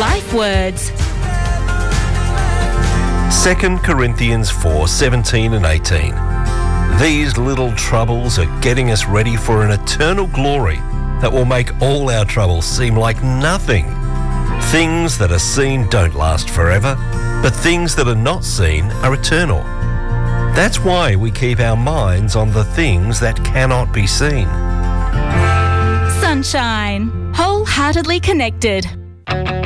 Life words. 2 Corinthians 4:17 and 18. These little troubles are getting us ready for an eternal glory that will make all our troubles seem like nothing. Things that are seen don't last forever, but things that are not seen are eternal. That's why we keep our minds on the things that cannot be seen. Sunshine. Wholeheartedly connected.